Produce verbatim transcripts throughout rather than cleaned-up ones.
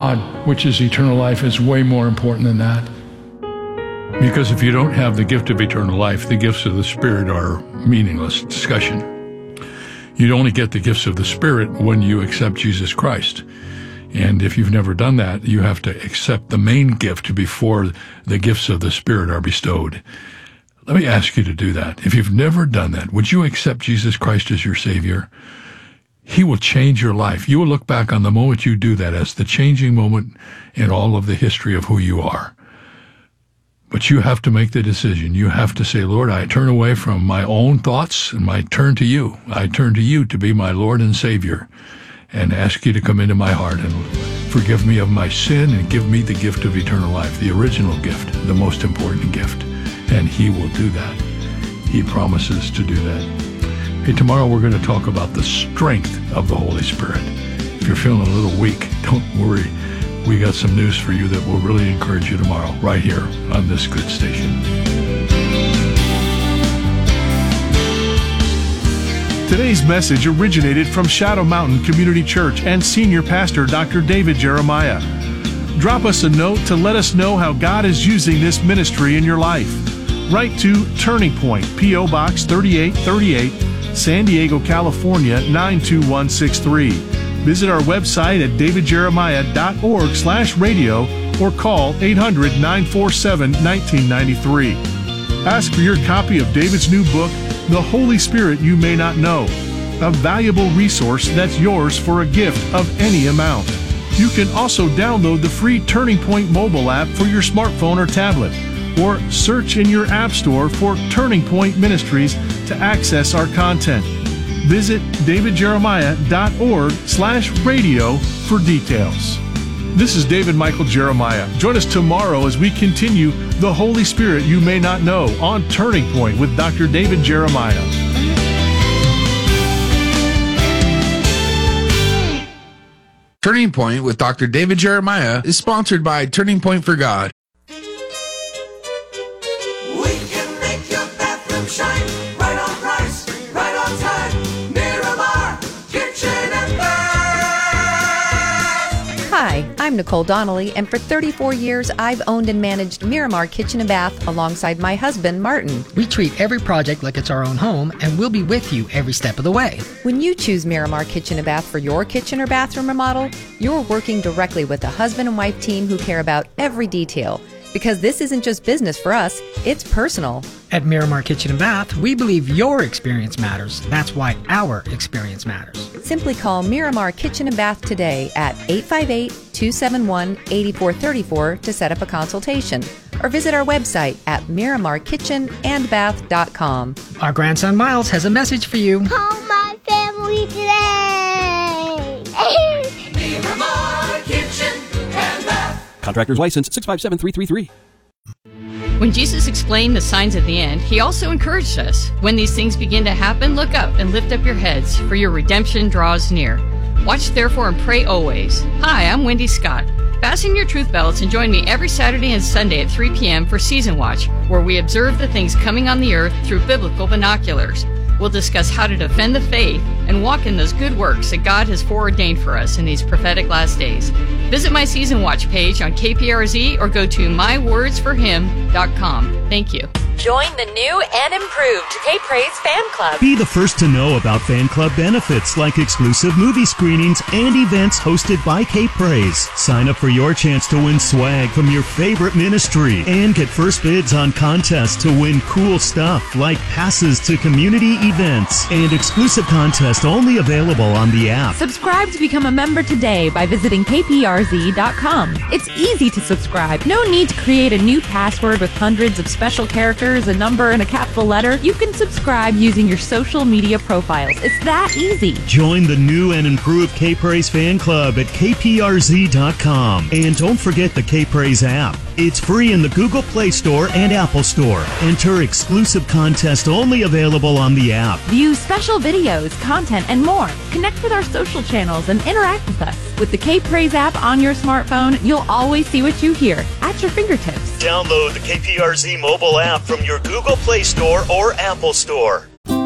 God, which is eternal life, is way more important than that. Because if you don't have the gift of eternal life, the gifts of the Spirit are meaningless discussion. You only get the gifts of the Spirit when you accept Jesus Christ. And if you've never done that, you have to accept the main gift before the gifts of the Spirit are bestowed. Let me ask you to do that. If you've never done that, would you accept Jesus Christ as your Savior? He will change your life. You will look back on the moment you do that as the changing moment in all of the history of who you are. But you have to make the decision. You have to say, Lord, I turn away from my own thoughts and I turn to you. I turn to you to be my Lord and Savior, and ask you to come into my heart and forgive me of my sin and give me the gift of eternal life, the original gift, the most important gift. And he will do that. He promises to do that. Hey, tomorrow we're going to talk about the strength of the Holy Spirit. If you're feeling a little weak, don't worry. We got some news for you that will really encourage you tomorrow, right here on this good station. Today's message originated from Shadow Mountain Community Church and Senior Pastor Doctor David Jeremiah. Drop us a note to let us know how God is using this ministry in your life. Write to Turning Point, P O Box thirty-eight thirty-eight, San Diego, California nine two one six three. Visit our website at davidjeremiah.org slash radio or call eight hundred, nine four seven, one nine nine three. Ask for your copy of David's new book, The Holy Spirit You May Not Know, a valuable resource that's yours for a gift of any amount. You can also download the free Turning Point mobile app for your smartphone or tablet, or search in your app store for Turning Point Ministries to access our content. Visit davidjeremiah.org slash radio for details. This is David Michael Jeremiah. Join us tomorrow as we continue The Holy Spirit You May Not Know on Turning Point with Doctor David Jeremiah. Turning Point with Doctor David Jeremiah is sponsored by Turning Point for God. We can make your bathroom shine. Right on price, right on time. Miramar Kitchen and Bath. Hi, I'm Nicole Donnelly, and for thirty-four years, I've owned and managed Miramar Kitchen and Bath alongside my husband, Martin. We treat every project like it's our own home, and we'll be with you every step of the way. When you choose Miramar Kitchen and Bath for your kitchen or bathroom remodel, you're working directly with a husband and wife team who care about every detail. Because this isn't just business for us, it's personal. At Miramar Kitchen and Bath, we believe your experience matters. That's why our experience matters. Simply call Miramar Kitchen and Bath today at eight five eight, two seven one, eight four three four to set up a consultation, or visit our website at miramar kitchen and bath dot com. Our grandson Miles has a message for you. Call my family today. Miramar Kitchen and Bath. Contractor's license six five seven three three three. When Jesus explained the signs of the end, he also encouraged us. When these things begin to happen, look up and lift up your heads, for your redemption draws near. Watch therefore and pray always. Hi, I'm Wendy Scott. Fasten your truth belts and join me every Saturday and Sunday at three p.m. for Season Watch, where we observe the things coming on the earth through biblical binoculars. We'll discuss how to defend the faith and walk in those good works that God has foreordained for us in these prophetic last days. Visit my Season Watch page on K P R Z or go to my words for him dot com. Thank you. Join the new and improved K-Praise Fan Club. Be the first to know about fan club benefits like exclusive movie screenings and events hosted by K-Praise. Sign up for your chance to win swag from your favorite ministry and get first bids on contests to win cool stuff like passes to community events and exclusive contests only available on the app. Subscribe to become a member today by visiting K P R Z dot com. It's easy to subscribe. No need to create a new password with hundreds of special characters, a number, and a capital letter. You can subscribe using your social media profiles. It's that easy. Join the new and improved K-Praise Fan Club at K P R Z dot com. And don't forget the K-Praise app. It's free in the Google Play Store and Apple Store. Enter exclusive contests only available on the app. View special videos, content, and more. Connect with our social channels and interact with us. With the K-Praise app on your smartphone, you'll always see what you hear at your fingertips. Download the K P R Z mobile app from your Google Play Store or Apple Store.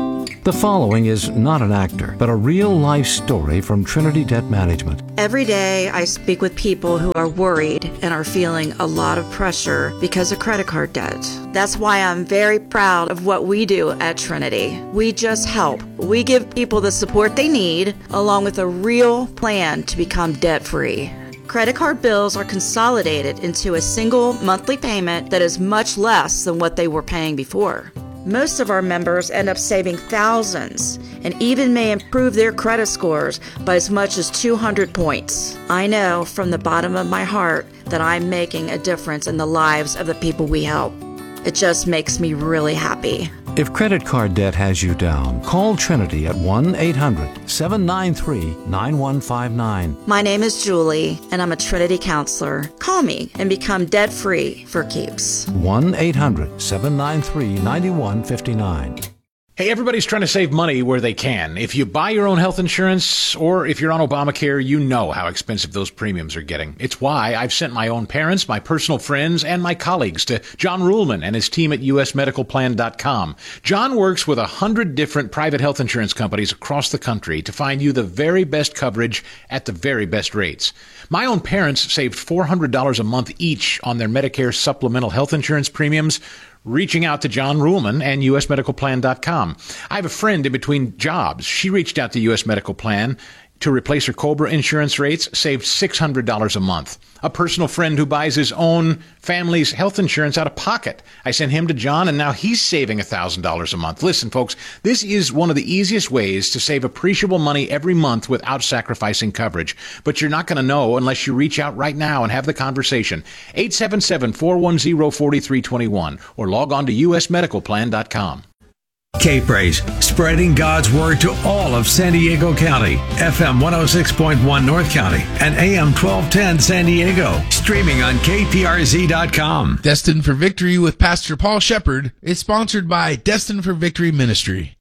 The following is not an actor, but a real-life story from Trinity Debt Management. Every day I speak with people who are worried and are feeling a lot of pressure because of credit card debt. That's why I'm very proud of what we do at Trinity. We just help. We give people the support they need, along with a real plan to become debt-free. Credit card bills are consolidated into a single monthly payment that is much less than what they were paying before. Most of our members end up saving thousands and even may improve their credit scores by as much as two hundred points. I know from the bottom of my heart that I'm making a difference in the lives of the people we help. It just makes me really happy. If credit card debt has you down, call Trinity at one eight hundred, seven nine three, nine one five nine. My name is Julie, and I'm a Trinity counselor. Call me and become debt-free for keeps. one eight hundred, seven nine three, nine one five nine. Hey, everybody's trying to save money where they can. If you buy your own health insurance or if you're on Obamacare, you know how expensive those premiums are getting. It's why I've sent my own parents, my personal friends, and my colleagues to John Ruhlman and his team at U S medical plan dot com. John works with a hundred different private health insurance companies across the country to find you the very best coverage at the very best rates. My own parents saved four hundred dollars a month each on their Medicare supplemental health insurance premiums, reaching out to John Ruhlman and U S medical plan dot com. I have a friend in between jobs. She reached out to U S Medical Plan to replace her COBRA insurance rates, saved six hundred dollars a month. A personal friend who buys his own family's health insurance out of pocket. I sent him to John, and now he's saving one thousand dollars a month. Listen, folks, this is one of the easiest ways to save appreciable money every month without sacrificing coverage. But you're not going to know unless you reach out right now and have the conversation. eight seven seven, four one zero, four three two one or log on to U S medical plan dot com. K-Praise, spreading God's word to all of San Diego County. F M one oh six point one North County and A M twelve ten San Diego. Streaming on K P R Z dot com. Destined for Victory with Pastor Paul Shepard is sponsored by Destined for Victory Ministry.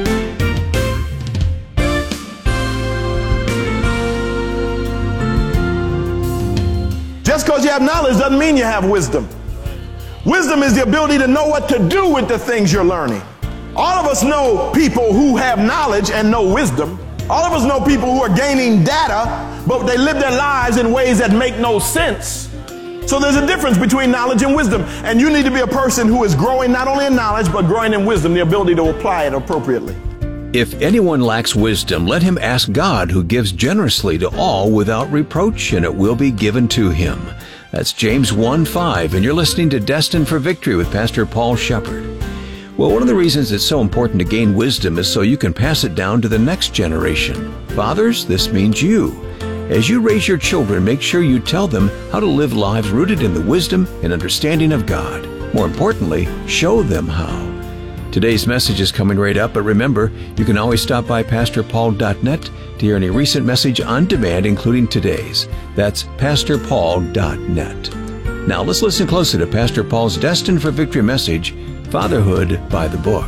Just because you have knowledge doesn't mean you have wisdom. Wisdom is the ability to know what to do with the things you're learning. All of us know people who have knowledge and no wisdom. All of us know people who are gaining data, but they live their lives in ways that make no sense. So there's a difference between knowledge and wisdom. And you need to be a person who is growing not only in knowledge, but growing in wisdom, the ability to apply it appropriately. If anyone lacks wisdom, let him ask God, who gives generously to all without reproach, and it will be given to him. That's James one five, and you're listening to Destined for Victory with Pastor Paul Shepard. Well, one of the reasons it's so important to gain wisdom is so you can pass it down to the next generation. Fathers, this means you. As you raise your children, make sure you tell them how to live lives rooted in the wisdom and understanding of God. More importantly, show them how. Today's message is coming right up, but remember, you can always stop by pastor paul dot net to hear any recent message on demand, including today's. That's pastor paul dot net. Now let's listen closer to Pastor Paul's Destined for Victory message, Fatherhood by the Book.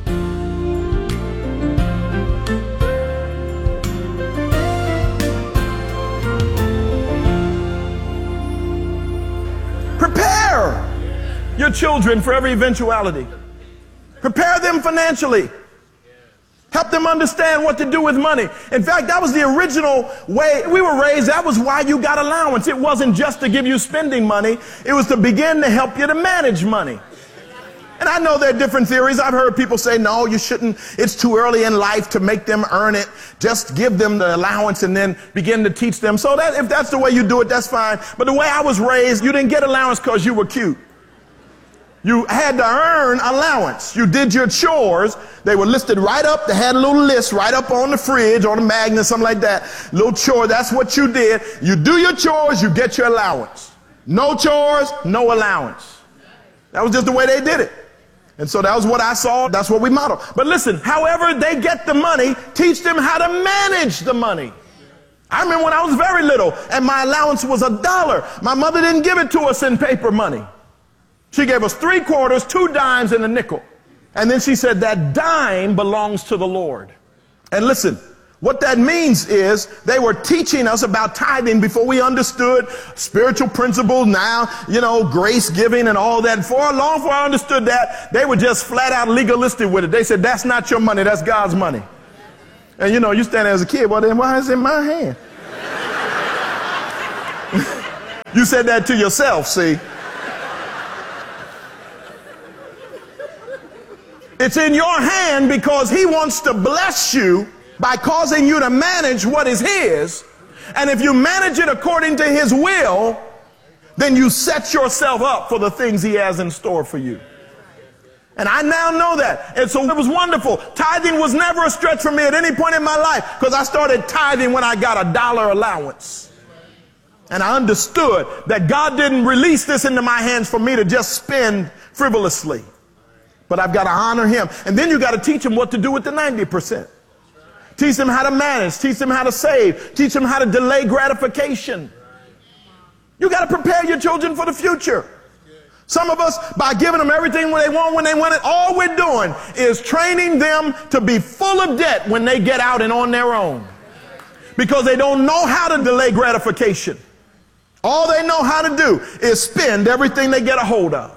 Prepare your children for every eventuality. Prepare them financially. Help them understand what to do with money. In fact, that was the original way we were raised. That was why you got allowance. It wasn't just to give you spending money. It was to begin to help you to manage money. And I know there are different theories. I've heard people say, no, you shouldn't. It's too early in life to make them earn it. Just give them the allowance and then begin to teach them. So that if that's the way you do it, that's fine. But the way I was raised, you didn't get allowance because you were cute. You had to earn allowance. You did your chores. They were listed right up. They had a little list right up on the fridge or the magnet, something like that. Little chore. That's what you did. You do your chores, you get your allowance. No chores, no allowance. That was just the way they did it. And so that was what I saw. That's what we modeled. But listen, however they get the money, teach them how to manage the money. I remember when I was very little and my allowance was a dollar. My mother didn't give it to us in paper money. She gave us three quarters, two dimes, and a nickel. And then she said that dime belongs to the Lord. And listen, What that means is they were teaching us about tithing before we understood spiritual principles. Now, you know, grace giving and all that. For long before I understood that, they were just flat out legalistic with it. They said, that's not your money, that's God's money. And you know, you stand there as a kid, well then why is it in my hand? You said that to yourself, see. It's in your hand because he wants to bless you by causing you to manage what is his. And if you manage it according to his will, then you set yourself up for the things he has in store for you. And I now know that. And so it was wonderful. Tithing was never a stretch for me at any point in my life, because I started tithing when I got a dollar allowance. And I understood that God didn't release this into my hands for me to just spend frivolously. But I've got to honor him. And then you got to teach him what to do with the ninety percent. Teach them how to manage. Teach them how to save. Teach them how to delay gratification. You got to prepare your children for the future. Some of us, by giving them everything when they want, when they want it, all we're doing is training them to be full of debt when they get out and on their own. Because they don't know how to delay gratification. All they know how to do is spend everything they get a hold of.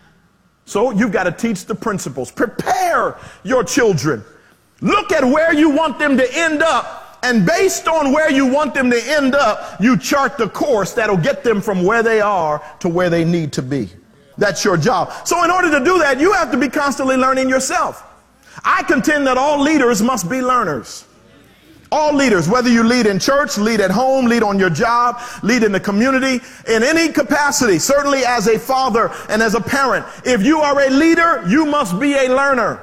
So you've got to teach the principles. Prepare your children. Look at where you want them to end up, and based on where you want them to end up, you chart the course that'll get them from where they are to where they need to be. That's your job. So in order to do that, you have to be constantly learning yourself. I contend that all leaders must be learners. All leaders, whether you lead in church, lead at home, lead on your job, lead in the community, in any capacity, certainly as a father and as a parent. If you are a leader, you must be a learner.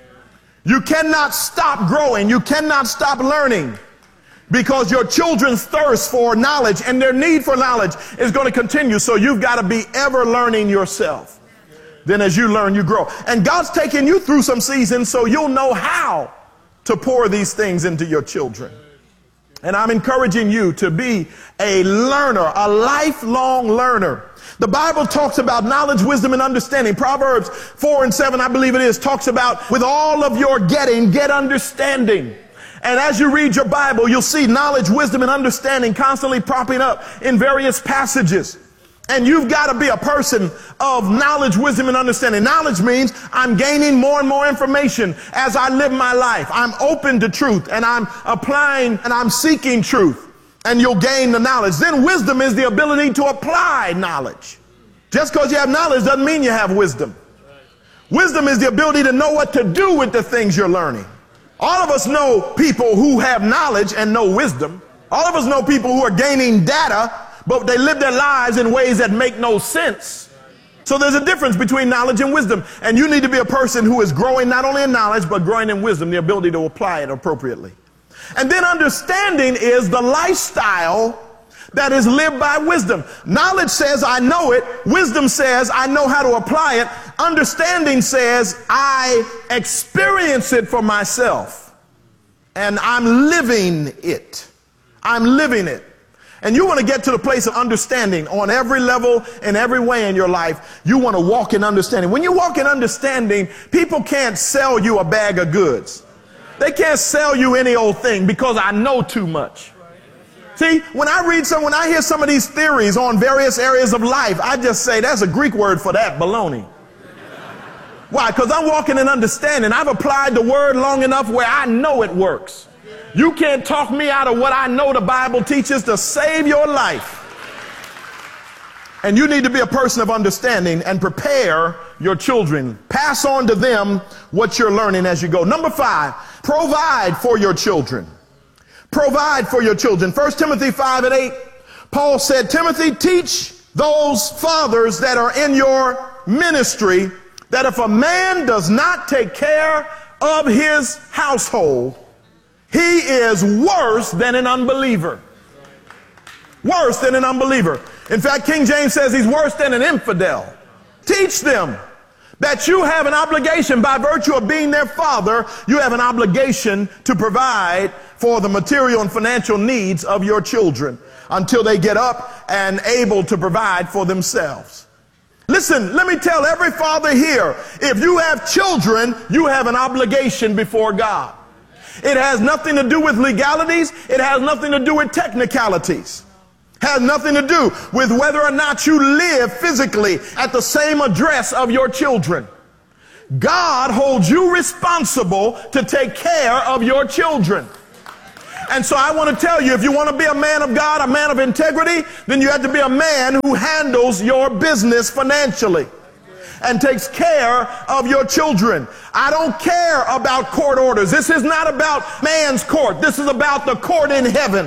You cannot stop growing. You cannot stop learning, because your children's thirst for knowledge and their need for knowledge is going to continue. So you've got to be ever learning yourself. Then as you learn, you grow. And God's taking you through some seasons so you'll know how to pour these things into your children. And I'm encouraging you to be a learner, a lifelong learner. The Bible talks about knowledge, wisdom, and understanding. Proverbs four and seven, I believe it is, talks about with all of your getting, get understanding. And as you read your Bible, you'll see knowledge, wisdom, and understanding constantly popping up in various passages. And you've got to be a person of knowledge, wisdom, and understanding. Knowledge means I'm gaining more and more information as I live my life. I'm open to truth, and I'm applying and I'm seeking truth. And you'll gain the knowledge. Then wisdom is the ability to apply knowledge. Just because you have knowledge doesn't mean you have wisdom. Wisdom is the ability to know what to do with the things you're learning. All of us know people who have knowledge and no wisdom. All of us know people who are gaining data, but they live their lives in ways that make no sense. So there's a difference between knowledge and wisdom. And you need to be a person who is growing not only in knowledge, but growing in wisdom, the ability to apply it appropriately. And then understanding is the lifestyle that is lived by wisdom. Knowledge says I know it. Wisdom says I know how to apply it. Understanding says I experience it for myself. And I'm living it. I'm living it. And you want to get to the place of understanding on every level, in every way in your life. You want to walk in understanding. When you walk in understanding, people can't sell you a bag of goods. They can't sell you any old thing because I know too much. See, when I read some, when I hear some of these theories on various areas of life, I just say that's a Greek word for that, baloney. Why? Because I'm walking in understanding. I've applied the word long enough where I know it works. You can't talk me out of what I know the Bible teaches to save your life. And you need to be a person of understanding and prepare your children. Pass on to them what you're learning as you go. Number five, provide for your children. Provide for your children. First Timothy five and eight, Paul said, Timothy, teach those fathers that are in your ministry that if a man does not take care of his household, he is worse than an unbeliever. Worse than an unbeliever. In fact, King James says he's worse than an infidel. Teach them that you have an obligation by virtue of being their father. You have an obligation to provide for the material and financial needs of your children until they get up and able to provide for themselves. Listen, let me tell every father here, if you have children, you have an obligation before God. It has nothing to do with legalities. It has nothing to do with technicalities. It has nothing to do with whether or not you live physically at the same address of your children. God holds you responsible to take care of your children. And so I want to tell you, if you want to be a man of God, a man of integrity, then you have to be a man who handles your business financially and takes care of your children. I don't care about court orders. This is not about man's court. This is about the court in heaven.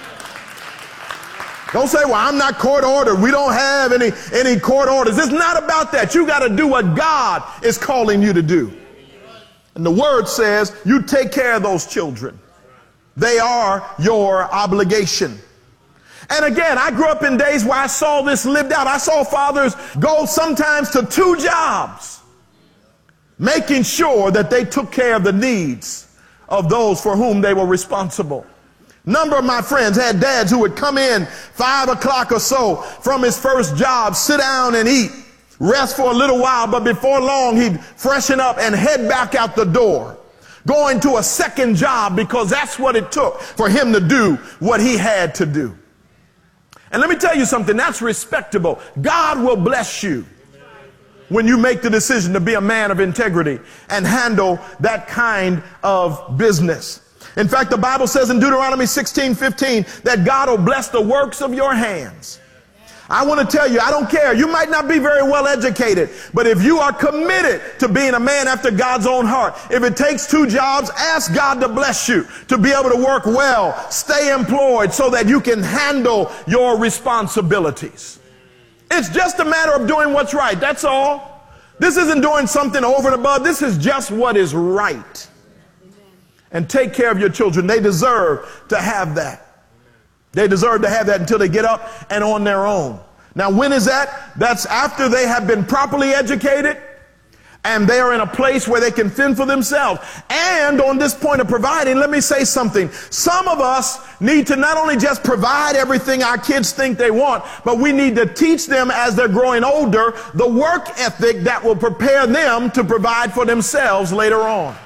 Don't say, well, I'm not court ordered. We don't have any, any court orders. It's not about that. You got to do what God is calling you to do. And the word says you take care of those children. They are your obligation. And again, I grew up in days where I saw this lived out. I saw fathers go sometimes to two jobs, making sure that they took care of the needs of those for whom they were responsible. A number of my friends had dads who would come in five o'clock or so from his first job, sit down and eat, rest for a little while, but before long he'd freshen up and head back out the door, going to a second job because that's what it took for him to do what he had to do. And let me tell you something, that's respectable. God will bless you when you make the decision to be a man of integrity and handle that kind of business. In fact, the Bible says in Deuteronomy sixteen fifteen that God will bless the works of your hands. I want to tell you, I don't care. You might not be very well educated, but if you are committed to being a man after God's own heart, if it takes two jobs, ask God to bless you to be able to work well, stay employed so that you can handle your responsibilities. It's just a matter of doing what's right. That's all. This isn't doing something over and above. This is just what is right. And take care of your children. They deserve to have that. They deserve to have that until they get up and on their own. Now, when is that? That's after they have been properly educated and they are in a place where they can fend for themselves. And on this point of providing, let me say something. Some of us need to not only just provide everything our kids think they want, but we need to teach them as they're growing older the work ethic that will prepare them to provide for themselves later on.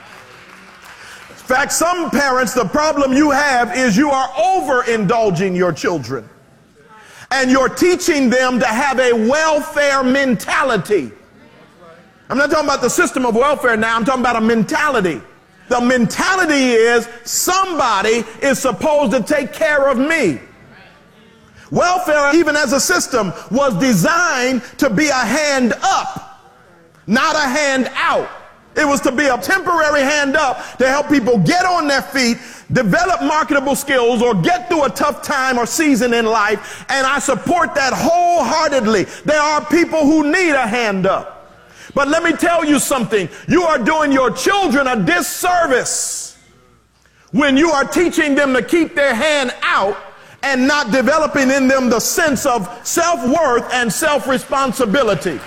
In fact, some parents, the problem you have is you are overindulging your children. And you're teaching them to have a welfare mentality. I'm not talking about the system of welfare now. I'm talking about a mentality. The mentality is somebody is supposed to take care of me. Welfare, even as a system, was designed to be a hand up, not a hand out. It was to be a temporary hand up to help people get on their feet, develop marketable skills, or get through a tough time or season in life. And I support that wholeheartedly. There are people who need a hand up. But let me tell you something. You are doing your children a disservice when you are teaching them to keep their hand out and not developing in them the sense of self-worth and self-responsibility.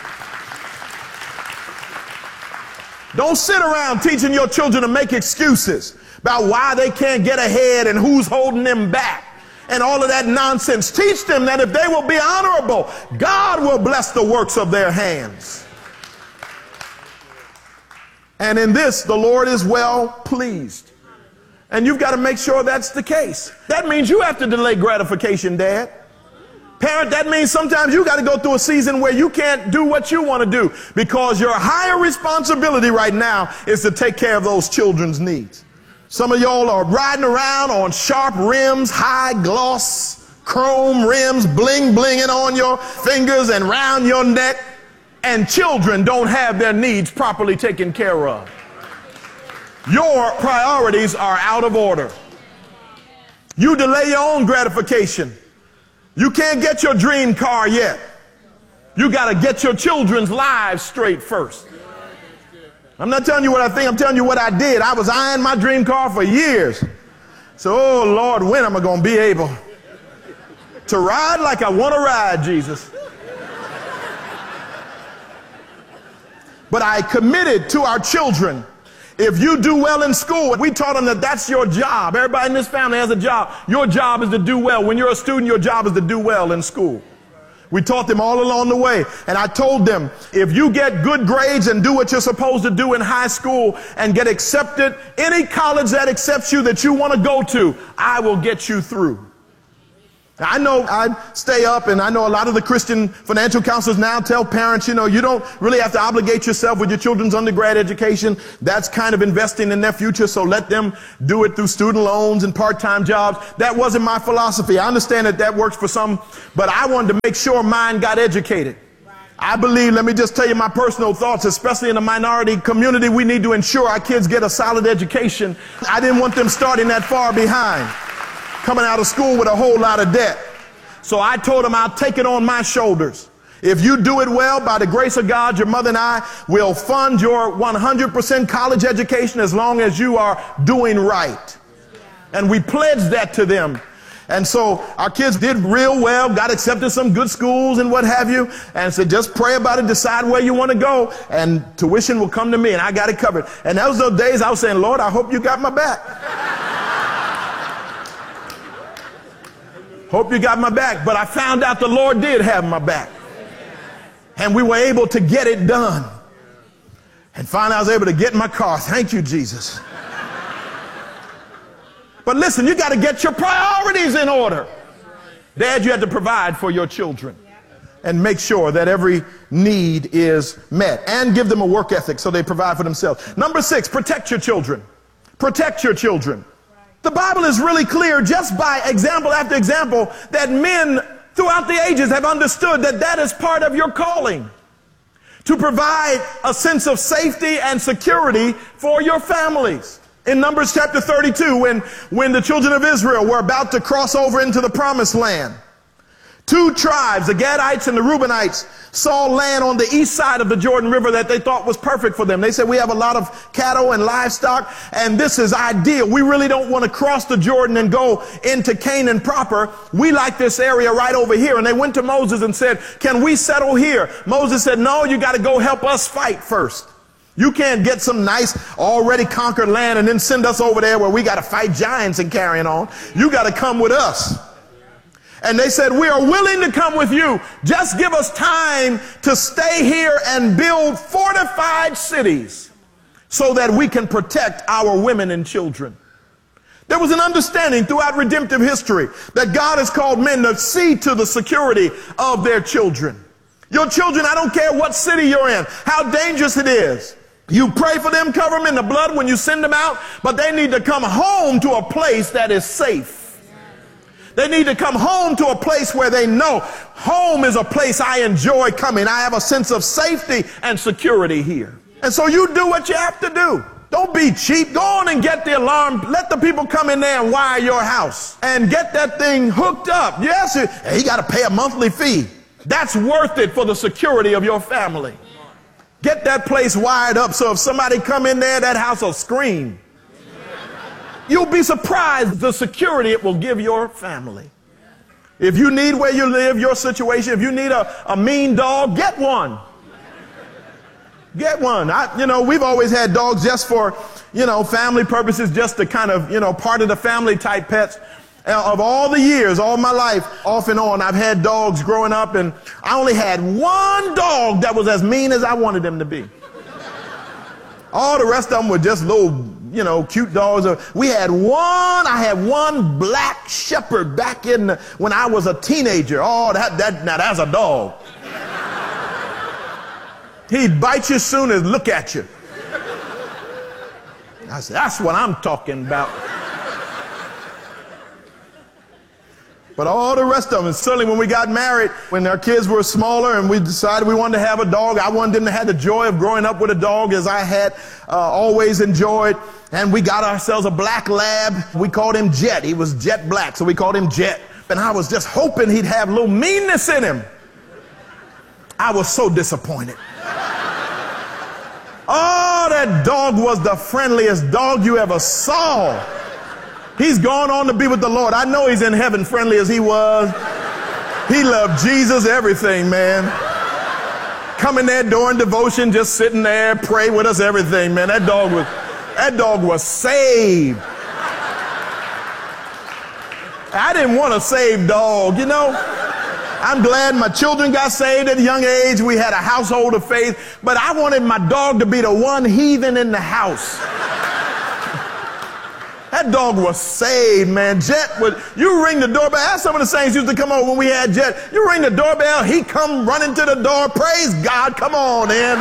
Don't sit around teaching your children to make excuses about why they can't get ahead and who's holding them back and all of that nonsense. Teach them that if they will be honorable, God will bless the works of their hands. And in this, the Lord is well pleased. And you've got to make sure that's the case. That means you have to delay gratification, Dad. Parent, that means sometimes you got to go through a season where you can't do what you want to do because your higher responsibility right now is to take care of those children's needs. Some of y'all are riding around on sharp rims, high gloss, chrome rims, bling blinging on your fingers and round your neck, and children don't have their needs properly taken care of. Your priorities are out of order. You delay your own gratification. You can't get your dream car yet. You got to get your children's lives straight first. I'm not telling you what I think. I'm telling you what I did. I was eyeing my dream car for years. So, oh, Lord, when am I going to be able to ride like I want to ride, Jesus? But I committed to our children. If you do well in school, we taught them that that's your job. Everybody in this family has a job. Your job is to do well. When you're a student, your job is to do well in school. We taught them all along the way. And I told them, if you get good grades and do what you're supposed to do in high school and get accepted, any college that accepts you that you want to go to, I will get you through. I know I stay up, and I know a lot of the Christian financial counselors now tell parents, you know, you don't really have to obligate yourself with your children's undergrad education. That's kind of investing in their future, so let them do it through student loans and part-time jobs. That wasn't my philosophy. I understand that that works for some, but I wanted to make sure mine got educated. I believe, let me just tell you my personal thoughts, especially in the minority community, we need to ensure our kids get a solid education. I didn't want them starting that far behind, coming out of school with a whole lot of debt. So I told them I'll take it on my shoulders. If you do it well, by the grace of God, your mother and I will fund your one hundred percent college education as long as you are doing right. And we pledged that to them. And so our kids did real well, got accepted to some good schools and what have you, and said, just pray about it, decide where you want to go, and tuition will come to me, and I got it covered. And those were those days I was saying, Lord, I hope you got my back. Hope you got my back. But I found out the Lord did have my back. And we were able to get it done. And finally I was able to get in my car. Thank you, Jesus. But listen, you got to get your priorities in order. Dad, you have to provide for your children and make sure that every need is met, and give them a work ethic so they provide for themselves. Number six, protect your children. Protect your children. The Bible is really clear, just by example after example, that men throughout the ages have understood that that is part of your calling, to provide a sense of safety and security for your families. In Numbers chapter thirty-two, when, when the children of Israel were about to cross over into the promised land, two tribes, the Gadites and the Reubenites, saw land on the east side of the Jordan River that they thought was perfect for them. They said, we have a lot of cattle and livestock, and this is ideal. We really don't want to cross the Jordan and go into Canaan proper. We like this area right over here. And they went to Moses and said, can we settle here? Moses said, no, you got to go help us fight first. You can't get some nice already conquered land and then send us over there where we got to fight giants and carrying on. You got to come with us. And they said, we are willing to come with you. Just give us time to stay here and build fortified cities so that we can protect our women and children. There was an understanding throughout redemptive history that God has called men to see to the security of their children. Your children, I don't care what city you're in, how dangerous it is. You pray for them, cover them in the blood when you send them out, but they need to come home to a place that is safe. They need to come home to a place where they know home is a place I enjoy coming. I have a sense of safety and security here. And so you do what you have to do. Don't be cheap. Go on and get the alarm. Let the people come in there and wire your house and get that thing hooked up. Yes, you got to pay a monthly fee. That's worth it for the security of your family. Get that place wired up so if somebody come in there, that house will scream. You'll be surprised the security it will give your family. If you need where you live, your situation, if you need a, a mean dog, get one. Get one. I, you know, we've always had dogs just for, you know, family purposes, just to kind of, you know, part of the family type pets. Uh, of all the years, all my life, off and on, I've had dogs growing up, and I only had one dog that was as mean as I wanted them to be. All the rest of them were just little, you know, cute dogs. We had one, I had one black shepherd back in the, when I was a teenager. Oh, that, that, now that's a dog. He'd bite you as soon as look at you. I said, that's what I'm talking about. But all the rest of them, certainly when we got married, when our kids were smaller and we decided we wanted to have a dog, I wanted them to have the joy of growing up with a dog as I had uh, always enjoyed. And we got ourselves a black lab. We called him Jet. He was jet black, so we called him Jet. And I was just hoping he'd have a little meanness in him. I was so disappointed. Oh, that dog was the friendliest dog you ever saw. He's gone on to be with the Lord. I know he's in heaven, friendly as he was. He loved Jesus, everything, man. Coming there during devotion, just sitting there, pray with us, everything, man. That dog was, that dog was saved. I didn't want a saved dog, you know. I'm glad my children got saved at a young age. We had a household of faith, but I wanted my dog to be the one heathen in the house. That dog was saved, man. Jet would, you ring the doorbell. Ask some of the saints used to come over when we had Jet. You ring the doorbell, he come running to the door. Praise God, come on in.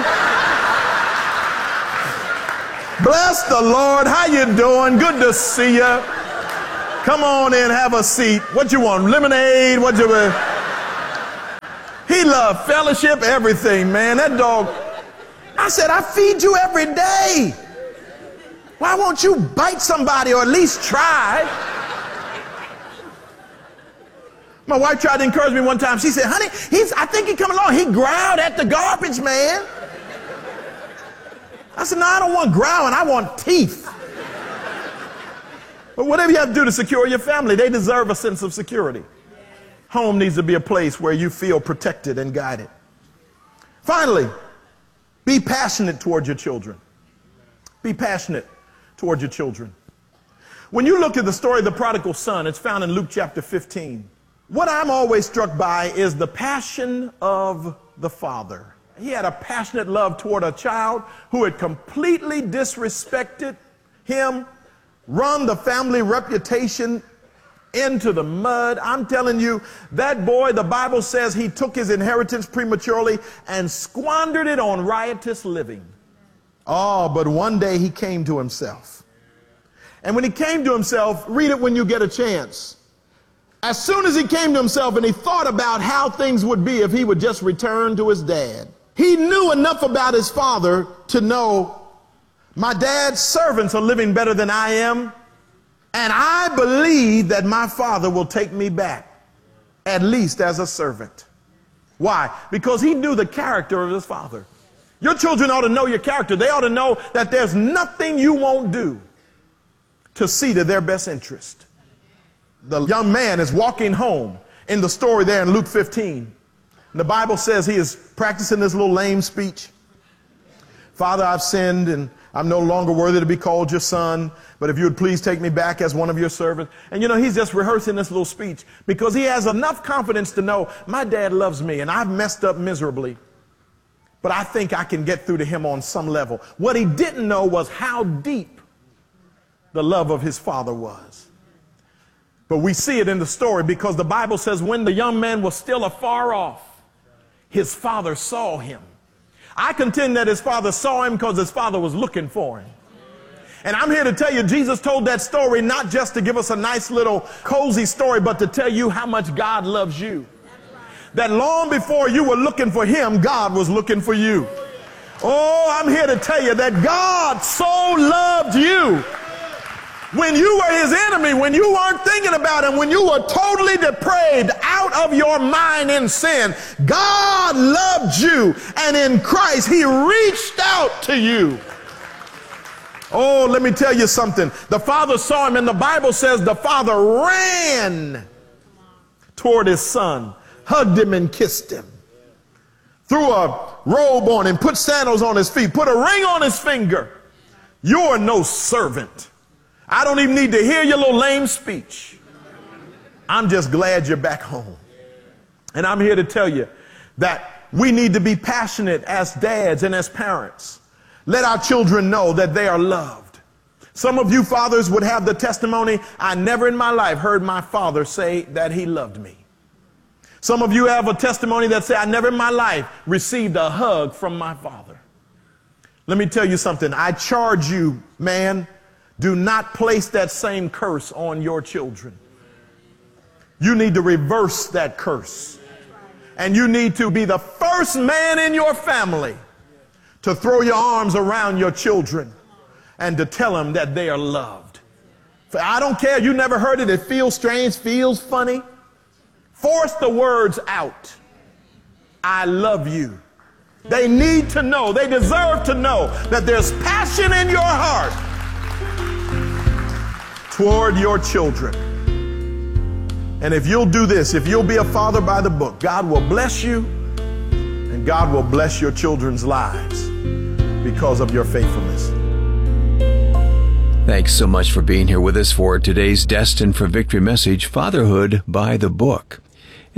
Bless the Lord. How you doing? Good to see you. Come on in, have a seat. What you want? Lemonade? What you want? He loved fellowship, everything, man. That dog. I said, I feed you every day. Why won't you bite somebody or at least try? My wife tried to encourage me one time. She said, honey, he's, I think he come along. He growled at the garbage man. I said, no, I don't want growling. I want teeth. But whatever you have to do to secure your family, they deserve a sense of security. Home needs to be a place where you feel protected and guided. Finally, be passionate toward your children. Be passionate toward your children. When you look at the story of the prodigal son, it's found in Luke chapter fifteen. What I'm always struck by is the passion of the father. He had a passionate love toward a child who had completely disrespected him, run the family reputation into the mud. I'm telling you, that boy, the Bible says he took his inheritance prematurely and squandered it on riotous living. Oh, but one day he came to himself. And when he came to himself, read it when you get a chance. As soon as he came to himself and he thought about how things would be if he would just return to his dad, he knew enough about his father to know, my dad's servants are living better than I am, and I believe that my father will take me back, at least as a servant. Why? Because he knew the character of his father. Your children ought to know your character. They ought to know that there's nothing you won't do to see to their best interest. The young man is walking home in the story there in Luke fifteen. And the Bible says he is practicing this little lame speech. Father, I've sinned and I'm no longer worthy to be called your son, but if you would please take me back as one of your servants. And you know, he's just rehearsing this little speech because he has enough confidence to know my dad loves me and I've messed up miserably. But I think I can get through to him on some level. What he didn't know was how deep the love of his father was. But we see it in the story because the Bible says when the young man was still afar off, his father saw him. I contend that his father saw him because his father was looking for him. And I'm here to tell you, Jesus told that story not just to give us a nice little cozy story, but to tell you how much God loves you. That long before you were looking for him, God was looking for you. Oh, I'm here to tell you that God so loved you. When you were his enemy, when you weren't thinking about him, when you were totally depraved, out of your mind in sin, God loved you, and in Christ he reached out to you. Oh, let me tell you something. The father saw him, and the Bible says the father ran toward his son, hugged him and kissed him, threw a robe on him, put sandals on his feet, put a ring on his finger. You're no servant. I don't even need to hear your little lame speech. I'm just glad you're back home. And I'm here to tell you that we need to be passionate as dads and as parents. Let our children know that they are loved. Some of you fathers would have the testimony, I never in my life heard my father say that he loved me. Some of you have a testimony that say, I never in my life received a hug from my father. Let me tell you something. I charge you, man, do not place that same curse on your children. You need to reverse that curse. And you need to be the first man in your family to throw your arms around your children and to tell them that they are loved. I don't care. You never heard it. It feels strange, feels funny. Force the words out. I love you. They need to know, they deserve to know that there's passion in your heart toward your children. And if you'll do this, if you'll be a father by the book, God will bless you and God will bless your children's lives because of your faithfulness. Thanks so much for being here with us for today's Destined for Victory message, Fatherhood by the Book.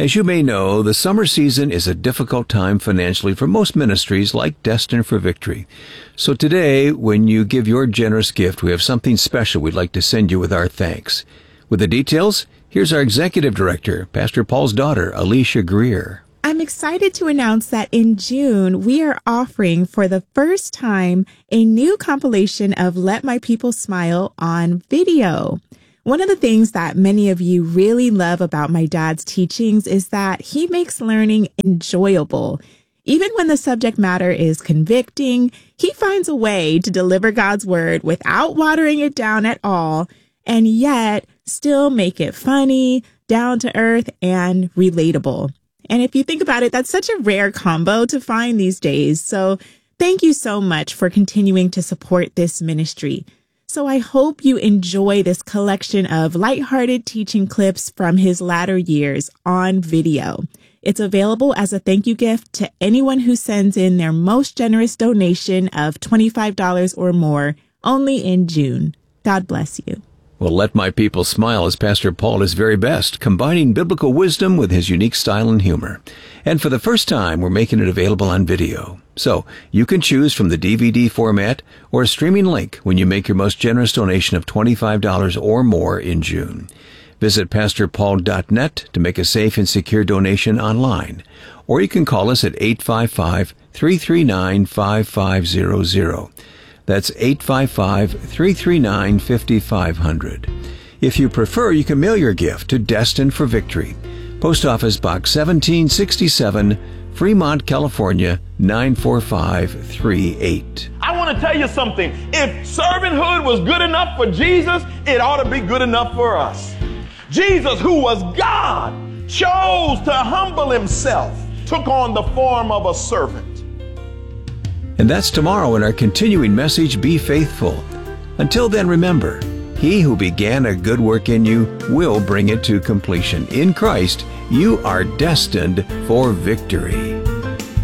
As you may know, the summer season is a difficult time financially for most ministries like Destined for Victory. So today, when you give your generous gift, we have something special we'd like to send you with our thanks. With the details, here's our Executive Director, Pastor Paul's daughter, Alicia Greer. I'm excited to announce that in June, we are offering for the first time a new compilation of Let My People Smile on video. One of the things that many of you really love about my dad's teachings is that he makes learning enjoyable. Even when the subject matter is convicting, he finds a way to deliver God's word without watering it down at all, and yet still make it funny, down to earth, and relatable. And if you think about it, that's such a rare combo to find these days. So thank you so much for continuing to support this ministry. So I hope you enjoy this collection of lighthearted teaching clips from his latter years on video. It's available as a thank you gift to anyone who sends in their most generous donation of twenty-five dollars or more, only in June. God bless you. Well, Let My People Smile is Pastor Paul at his very best, combining biblical wisdom with his unique style and humor. And for the first time, we're making it available on video. So you can choose from the D V D format or a streaming link when you make your most generous donation of twenty-five dollars or more in June. Visit pastor paul dot net to make a safe and secure donation online. Or you can call us at eight five five, three three nine, five five zero zero. That's eight five five, three three nine, five five zero zero. If you prefer, you can mail your gift to Destined for Victory, Post Office Box seventeen sixty-seven, Fremont, California, nine four five three eight. I want to tell you something. If servanthood was good enough for Jesus, it ought to be good enough for us. Jesus, who was God, chose to humble himself, took on the form of a servant. And that's tomorrow in our continuing message, Be Faithful. Until then, remember, he who began a good work in you will bring it to completion. In Christ, you are destined for victory.